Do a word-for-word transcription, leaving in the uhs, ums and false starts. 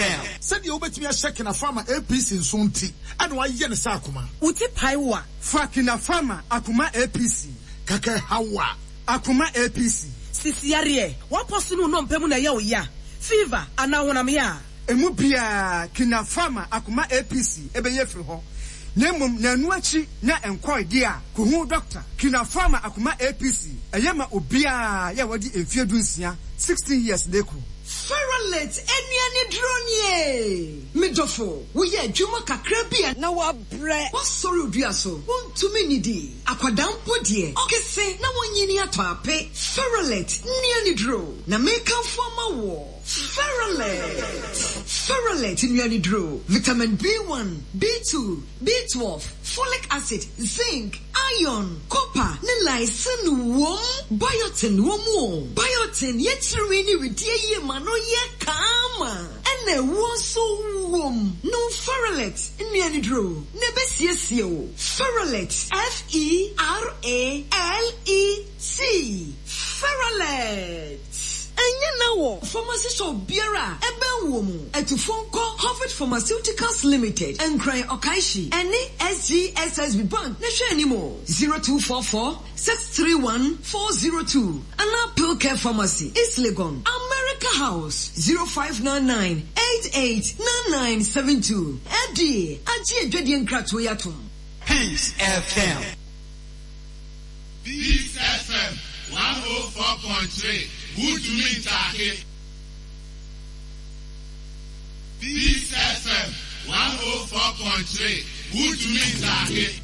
M. Said you bet me a second a farmer A P C in Sunti, and why yen sakuma. Uti paiwa, fakina farmer, akuma A P C. Kaka hawa, akuma A P C. Sisiarie, what person no pemuna ya ya. Fever, anawanamia. Emubia, kina farmer, akuma A P C, ebe yefriho. Nemum na nuachi na enkwai dia kuhu doctor kina farmer akuma A P C ayema obia ya wadi emfie dunsia sixteen years deku Feralet eniani dronie midofo wo ye adwuma kakra bia na wa bre wo sorry odua so wontumi nidi akwadampo de okese na wonyini atwape Feralet niani dro na make am forma wo Feralet Feralet niani dro vitamin B one B two B twelve folic acid zinc iron copper ne lysine wom biotin wom biotin yetiri ni ridie ye mano ye kama ene wo so wom no Feralet niani dro ne besiesie o Feralet F E R A L E T Feralet Enya na wo pharmacy shop biara ebe wo mu etufonko Harvard Pharmaceuticals Limited Enkran Okaishi ene S G S S B Bank na hwe animo zero two four four six three one four zero two Ana Pill Care Pharmacy East Legon America House zero five nine nine eight eight nine nine seven two Edi aji edwedi nkrato yatom Peace F M. Peace F M one oh four point three. Good to meet Taki. Peace F M one oh four point three. Good to meet Taki.